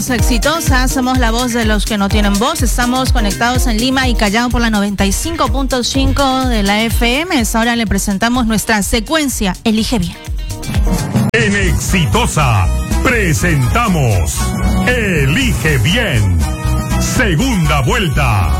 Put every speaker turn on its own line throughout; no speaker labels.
Somos exitosas, somos la voz de los que no tienen voz. Estamos conectados en Lima y Callao por la 95.5 de la FM. Ahora le presentamos nuestra secuencia Elige Bien.
En Exitosa presentamos Elige Bien. Segunda vuelta.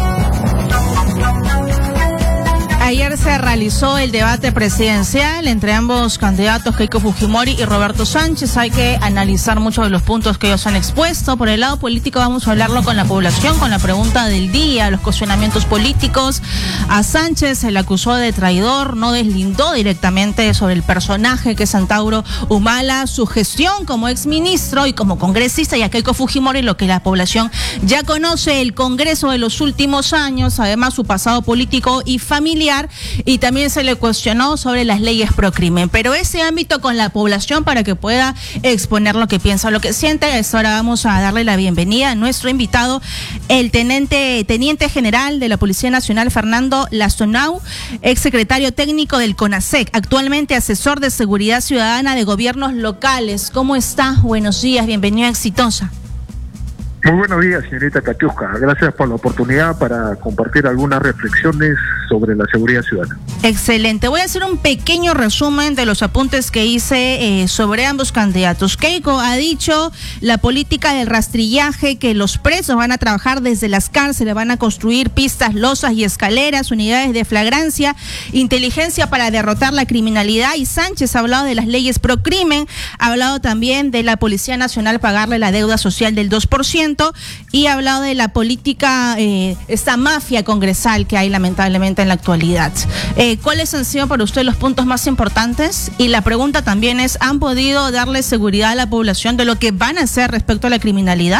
Ayer se realizó el debate presidencial entre ambos candidatos, Keiko Fujimori y Roberto Sánchez. Hay que analizar muchos de los puntos que ellos han expuesto. Por el lado político vamos a hablarlo con la población, con la pregunta del día, los cuestionamientos políticos. A Sánchez se le acusó de traidor, no deslindó directamente sobre el personaje que es Antauro Humala, su gestión como exministro y como congresista, y a Keiko Fujimori lo que la población ya conoce, el Congreso de los últimos años, además su pasado político y familiar. Y también se le cuestionó sobre las leyes pro crimen, pero ese ámbito con la población para que pueda exponer lo que piensa, lo que siente. Ahora vamos a darle la bienvenida a nuestro invitado, el teniente general de la Policía Nacional, Fernando Lastonau, exsecretario técnico del CONASEC, actualmente asesor de seguridad ciudadana de gobiernos locales. ¿Cómo está? Buenos días, bienvenido a Exitosa.
Muy buenos días, señorita Katiuska. Gracias por la oportunidad para compartir algunas reflexiones sobre la seguridad ciudadana.
Excelente. Voy a hacer un pequeño resumen de los apuntes que hice sobre ambos candidatos. Keiko ha dicho la política del rastrillaje, que los presos van a trabajar desde las cárceles, van a construir pistas, losas y escaleras, unidades de flagrancia, inteligencia para derrotar la criminalidad. Y Sánchez ha hablado de las leyes pro crimen, ha hablado también de la Policía Nacional pagarle la deuda social del 2%. Y ha hablado de la política, esta mafia congresal que hay lamentablemente en la actualidad. ¿Cuáles han sido para usted los puntos más importantes? Y la pregunta también es, ¿han podido darle seguridad a la población de lo que van a hacer respecto a la criminalidad?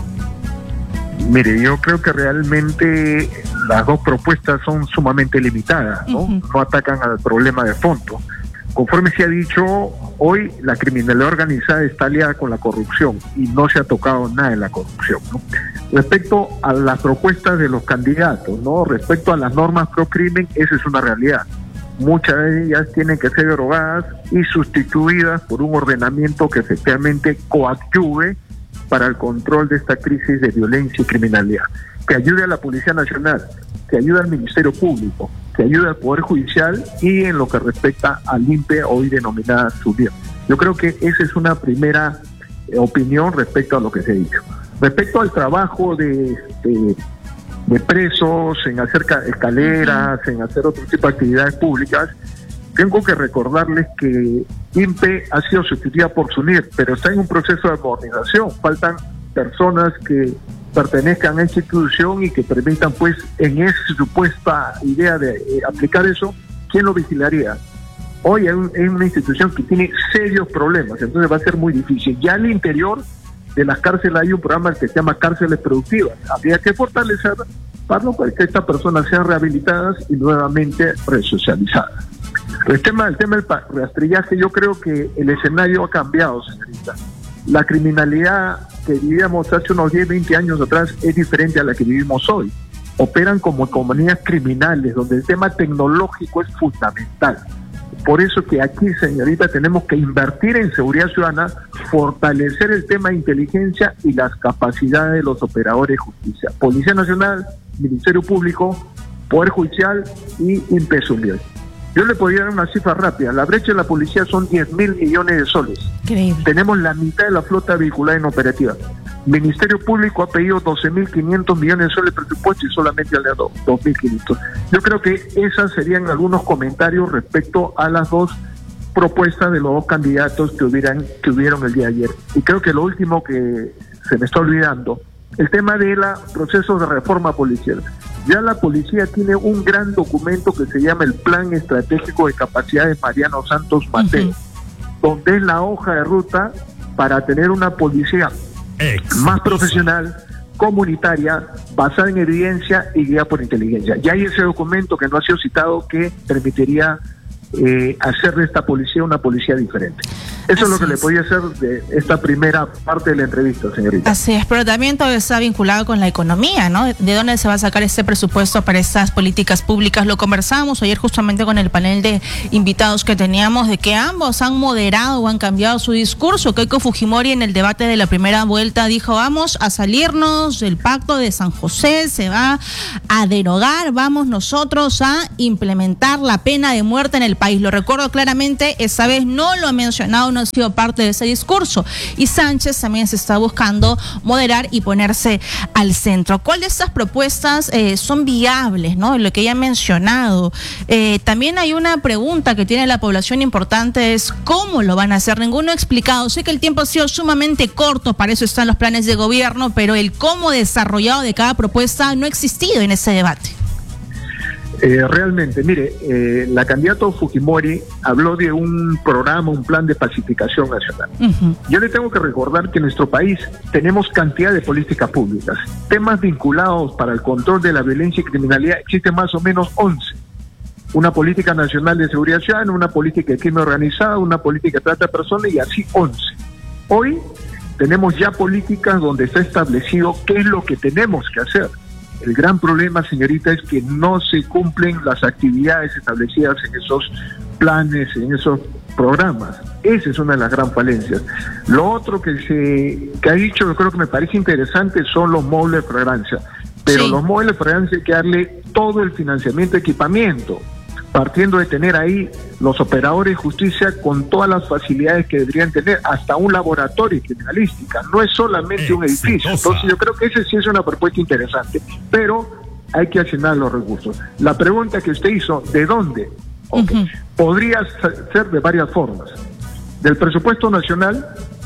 Mire, yo creo que realmente las dos propuestas son sumamente limitadas, ¿no? No atacan al problema de fondo. Conforme se ha dicho, hoy la criminalidad organizada está aliada con la corrupción y no se ha tocado nada en la corrupción, ¿no? Respecto a las propuestas de los candidatos, ¿no? Respecto a las normas pro crimen, esa es una realidad. Muchas de ellas tienen que ser derogadas y sustituidas por un ordenamiento que efectivamente coadyuve para el control de esta crisis de violencia y criminalidad, que ayude a la Policía Nacional, que ayude al Ministerio Público, que ayude al Poder Judicial y en lo que respecta al INPE, hoy denominada SUDIR. Yo creo que esa es una primera opinión respecto a lo que se ha dicho. Respecto al trabajo de presos, en hacer escaleras, en hacer otro tipo de actividades públicas, tengo que recordarles que INPE ha sido sustituida por SUNIR, pero está en un proceso de modernización. Faltan personas que pertenezcan a esta institución y que permitan, pues, en esa supuesta idea de aplicar eso, ¿quién lo vigilaría? Hoy es una institución que tiene serios problemas, entonces va a ser muy difícil. Ya al interior de las cárceles hay un programa que se llama Cárceles Productivas. Habría que fortalecerlas para que estas personas sean rehabilitadas y nuevamente resocializadas. El tema del rastrillaje, yo creo que el escenario ha cambiado, señorita. La criminalidad que vivíamos hace unos 10, 20 años atrás es diferente a la que vivimos hoy. Operan como comunidades criminales, donde el tema tecnológico es fundamental. Por eso que aquí, señorita, tenemos que invertir en seguridad ciudadana, fortalecer el tema de inteligencia y las capacidades de los operadores de justicia. Policía Nacional, Ministerio Público, Poder Judicial y INPE-SUNIR. Yo le podría dar una cifra rápida. La brecha de la policía son 10.000 millones de soles.
Increíble.
Tenemos la mitad de la flota vehicular inoperativa. Ministerio Público ha pedido 12.500 millones de soles de presupuesto y solamente le ha dado 2.500. Yo creo que esos serían algunos comentarios respecto a las dos propuestas de los dos candidatos que hubieron el día de ayer. Y creo que lo último que se me está olvidando, el tema de los procesos de reforma policial. Ya la policía tiene un gran documento que se llama el Plan Estratégico de Capacidades Mariano Santos Mateo, donde es la hoja de ruta para tener una policía más profesional, comunitaria, basada en evidencia y guiada por inteligencia. Ya hay ese documento que no ha sido citado que permitiría hacer de esta policía una policía diferente. Eso es lo que le podía hacer de esta primera parte de la entrevista, señorita.
Así es, pero también todo está vinculado con la economía, ¿no? ¿De dónde se va a sacar este presupuesto para estas políticas públicas? Lo conversábamos ayer justamente con el panel de invitados que teníamos, de que ambos han moderado o han cambiado su discurso. Keiko Fujimori en el debate de la primera vuelta dijo: vamos a salirnos del pacto de San José, se va a derogar, vamos nosotros a implementar la pena de muerte en el país. Lo recuerdo claramente, esa vez no lo ha mencionado, no ha sido parte de ese discurso. Y Sánchez también se está buscando moderar y ponerse al centro. ¿Cuál de estas propuestas son viables, ¿no? Lo que ya he mencionado. También hay una pregunta que tiene la población importante, es ¿cómo lo van a hacer? Ninguno ha explicado. Sé que el tiempo ha sido sumamente corto, para eso están los planes de gobierno, pero el cómo desarrollado de cada propuesta no ha existido en ese debate.
Realmente, mire, la candidata Fujimori habló de un programa, un plan de pacificación nacional. Yo le tengo que recordar que en nuestro país tenemos cantidad de políticas públicas. Temas vinculados para el control de la violencia y criminalidad existen más o menos 11. Una política nacional de seguridad ciudadana, una política de crimen organizado, una política de trata de personas y así 11. Hoy tenemos ya políticas donde está establecido qué es lo que tenemos que hacer. El gran problema, señorita, es que no se cumplen las actividades establecidas en esos planes, en esos programas. Esa es una de las gran falencias. Lo otro que ha dicho, yo creo que me parece interesante, son los módulos de fragancia. Pero sí, los módulos de fragancia hay que darle todo el financiamiento de equipamiento, partiendo de tener ahí los operadores de justicia con todas las facilidades que deberían tener, hasta un laboratorio de criminalística, no es solamente un edificio. Entonces yo creo que ese sí es una propuesta interesante, pero hay que asignar los recursos. La pregunta que usted hizo, ¿de dónde? Podría ser de varias formas. Del presupuesto nacional,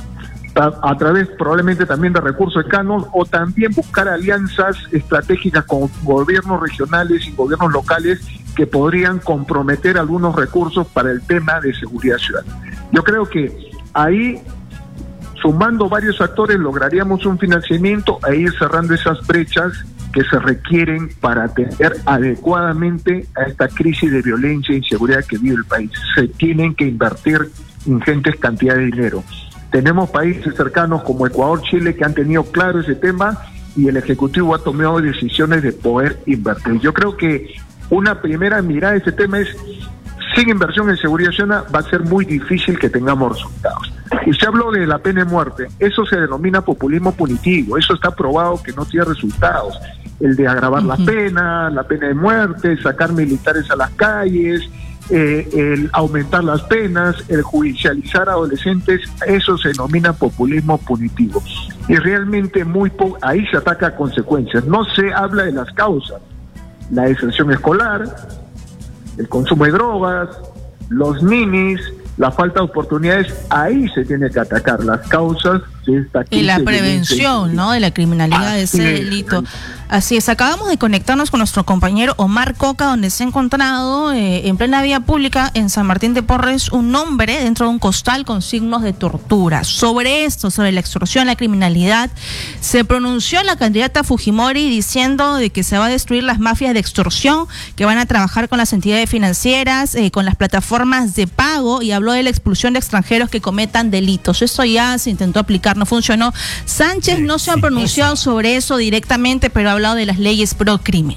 a través probablemente también de recursos cercanos, o también buscar alianzas estratégicas con gobiernos regionales y gobiernos locales que podrían comprometer algunos recursos para el tema de seguridad ciudadana. Yo creo que ahí, sumando varios actores, lograríamos un financiamiento e ir cerrando esas brechas que se requieren para atender adecuadamente a esta crisis de violencia e inseguridad que vive el país. Se tienen que invertir ingentes cantidades de dinero. Tenemos países cercanos como Ecuador, Chile, que han tenido claro ese tema y el Ejecutivo ha tomado decisiones de poder invertir. Yo creo que una primera mirada de ese tema es, sin inversión en seguridad ciudadana va a ser muy difícil que tengamos resultados. Y se habló de la pena de muerte, eso se denomina populismo punitivo, eso está probado que no tiene resultados. El de agravar la pena de muerte, sacar militares a las calles, el aumentar las penas, el judicializar a adolescentes, eso se denomina populismo punitivo. Y realmente ahí se ataca a consecuencias, no se habla de las causas. La deserción escolar, el consumo de drogas, los ninis, la falta de oportunidades, ahí se tiene que atacar las causas de esta crisis. Y
la prevención, ¿no?, de la criminalidad, de ese delito. Así es, acabamos de conectarnos con nuestro compañero Omar Coca, donde se ha encontrado en plena vía pública en San Martín de Porres un hombre dentro de un costal con signos de tortura. Sobre esto, sobre la extorsión, la criminalidad, se pronunció la candidata Fujimori diciendo de que se va a destruir las mafias de extorsión, que van a trabajar con las entidades financieras, con las plataformas de pago, y habló de la expulsión de extranjeros que cometan delitos. Eso ya se intentó aplicar, no funcionó. Sánchez no se ha pronunciado sobre eso directamente, pero ha hablado de las leyes pro crimen.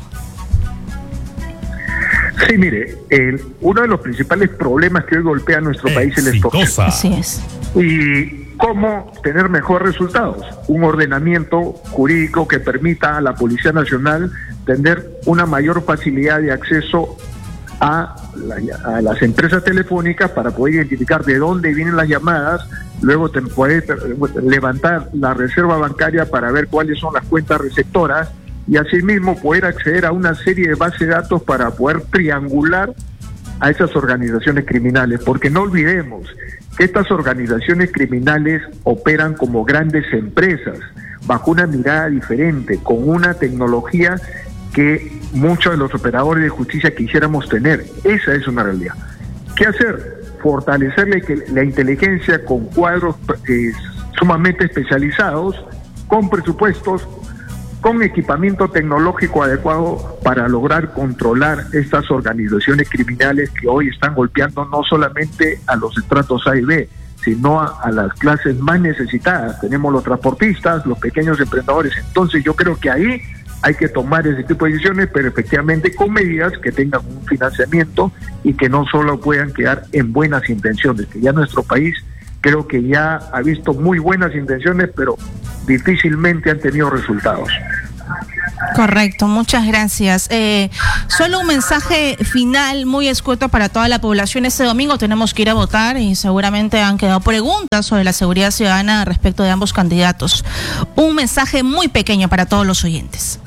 Sí, mire, uno de los principales problemas que hoy golpea a nuestro país es la extorsión.
Así es.
Y cómo tener mejores resultados. Un ordenamiento jurídico que permita a la Policía Nacional tener una mayor facilidad de acceso a las empresas telefónicas para poder identificar de dónde vienen las llamadas, luego poder levantar la reserva bancaria para ver cuáles son las cuentas receptoras y asimismo poder acceder a una serie de bases de datos para poder triangular a esas organizaciones criminales, porque no olvidemos que estas organizaciones criminales operan como grandes empresas, bajo una mirada diferente, con una tecnología que muchos de los operadores de justicia quisiéramos tener. Esa es una realidad. ¿Qué hacer? Fortalecer la inteligencia con cuadros sumamente especializados, con presupuestos, con equipamiento tecnológico adecuado para lograr controlar estas organizaciones criminales que hoy están golpeando no solamente a los estratos A y B, sino a las clases más necesitadas. Tenemos los transportistas, los pequeños emprendedores. Entonces yo creo que ahí hay que tomar ese tipo de decisiones, pero efectivamente con medidas que tengan un financiamiento y que no solo puedan quedar en buenas intenciones, que ya nuestro país creo que ya ha visto muy buenas intenciones, pero difícilmente han tenido resultados.
Correcto, muchas gracias. Solo un mensaje final muy escueto para toda la población. Este domingo tenemos que ir a votar y seguramente han quedado preguntas sobre la seguridad ciudadana respecto de ambos candidatos. Un mensaje muy pequeño para todos los oyentes.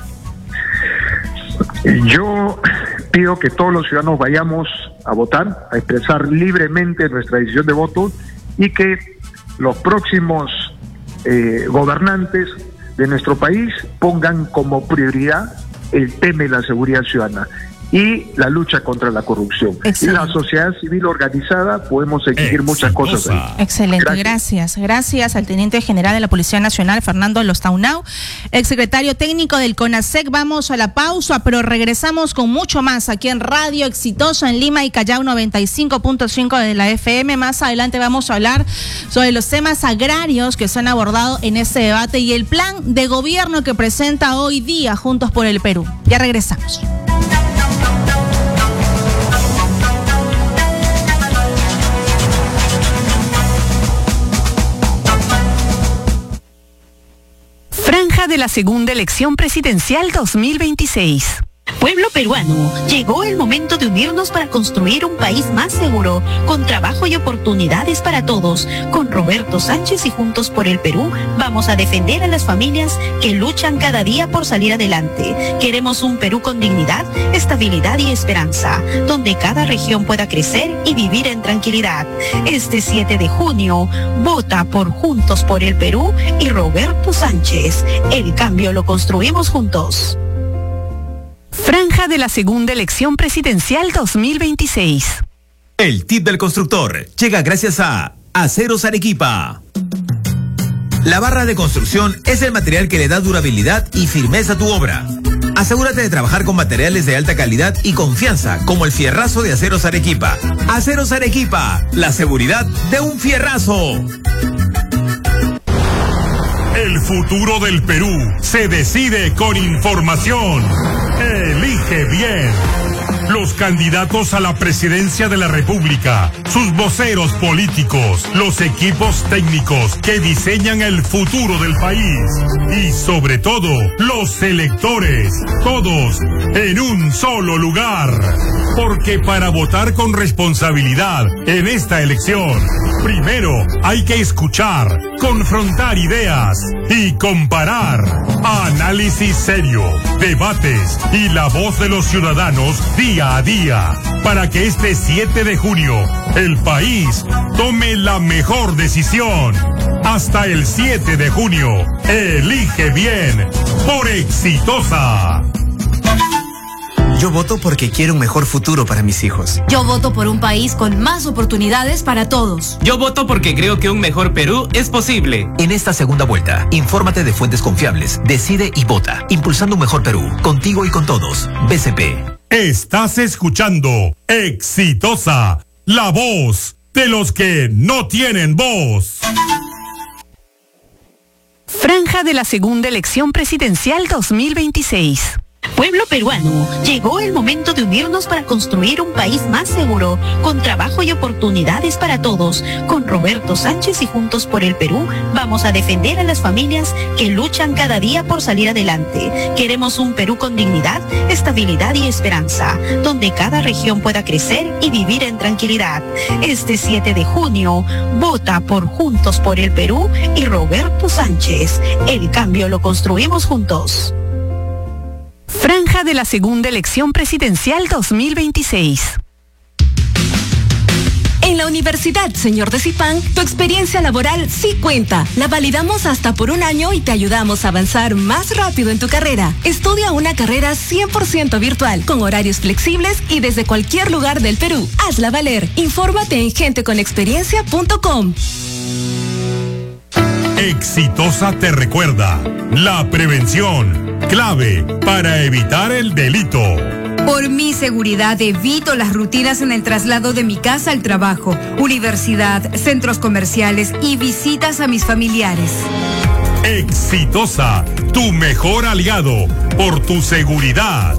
Yo pido que todos los ciudadanos vayamos a votar, a expresar libremente nuestra decisión de voto y que los próximos gobernantes de nuestro país pongan como prioridad el tema de la seguridad ciudadana y la lucha contra la corrupción.
Excelente.
Y la sociedad civil organizada podemos exigir muchas cosas ahí.
Excelente, gracias. Gracias al Teniente General de la Policía Nacional, Fernando Lostaunau, exsecretario técnico del CONASEC. Vamos a la pausa, pero regresamos con mucho más aquí en Radio Exitosa en Lima y Callao 95.5 de la FM. Más adelante vamos a hablar sobre los temas agrarios que se han abordado en este debate y el plan de gobierno que presenta hoy día Juntos por el Perú. Ya regresamos.
Franja de la segunda elección presidencial 2026.
Pueblo peruano, llegó el momento de unirnos para construir un país más seguro, con trabajo y oportunidades para todos. Con Roberto Sánchez y Juntos por el Perú, vamos a defender a las familias que luchan cada día por salir adelante. Queremos un Perú con dignidad, estabilidad y esperanza, donde cada región pueda crecer y vivir en tranquilidad. Este 7 de junio, vota por Juntos por el Perú y Roberto Sánchez. El cambio lo construimos juntos.
Franja de la segunda elección presidencial 2026.
El tip del constructor llega gracias a Aceros Arequipa. La barra de construcción es el material que le da durabilidad y firmeza a tu obra. Asegúrate de trabajar con materiales de alta calidad y confianza, como el fierrazo de Aceros Arequipa. Aceros Arequipa, la seguridad de un fierrazo.
El futuro del Perú se decide con información. Elige bien. Los candidatos a la presidencia de la República, sus voceros políticos, los equipos técnicos que diseñan el futuro del país y sobre todo los electores, todos en un solo lugar. Porque para votar con responsabilidad en esta elección, primero hay que escuchar, confrontar ideas y comparar. Análisis serio, debates y la voz de los ciudadanos día a día, para que este 7 de junio el país tome la mejor decisión. Hasta el 7 de junio, elige bien por Exitosa.
Yo voto porque quiero un mejor futuro para mis hijos.
Yo voto por un país con más oportunidades para todos.
Yo voto porque creo que un mejor Perú es posible.
En esta segunda vuelta, infórmate de fuentes confiables, decide y vota, impulsando un mejor Perú, contigo y con todos. BCP.
Estás escuchando Exitosa, la voz de los que no tienen voz.
Franja de la segunda elección presidencial 2026.
Pueblo peruano, llegó el momento de unirnos para construir un país más seguro, con trabajo y oportunidades para todos. Con Roberto Sánchez y Juntos por el Perú, vamos a defender a las familias que luchan cada día por salir adelante. Queremos un Perú con dignidad, estabilidad y esperanza, donde cada región pueda crecer y vivir en tranquilidad. Este 7 de junio, vota por Juntos por el Perú y Roberto Sánchez. El cambio lo construimos juntos.
Franja de la segunda elección presidencial 2026.
En la Universidad Señor de Zipán, tu experiencia laboral sí cuenta. La validamos hasta por un año y te ayudamos a avanzar más rápido en tu carrera. Estudia una carrera 100% virtual, con horarios flexibles y desde cualquier lugar del Perú. Hazla valer. Infórmate en genteconexperiencia.com.
Exitosa te recuerda, la prevención, clave para evitar el delito.
Por mi seguridad evito las rutinas en el traslado de mi casa al trabajo, universidad, centros comerciales y visitas a mis familiares.
Exitosa, tu mejor aliado, por tu seguridad.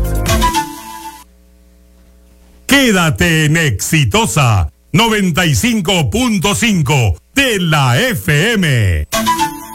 Quédate en Exitosa 95.5 de la FM.